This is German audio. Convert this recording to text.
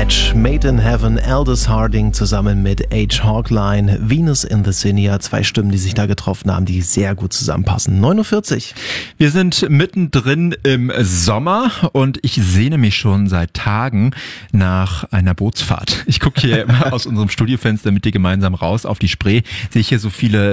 Match, Made in Heaven, Aldous Harding zusammen mit H. Hawkline, Venus in the Zinnia, 2 Stimmen, die sich da getroffen haben, die sehr gut zusammenpassen. 9:40 Uhr. Wir sind mittendrin im Sommer und ich sehne mich schon seit Tagen nach einer Bootsfahrt. Ich gucke hier immer aus unserem Studiofenster mit dir gemeinsam raus auf die Spree, sehe ich hier so viele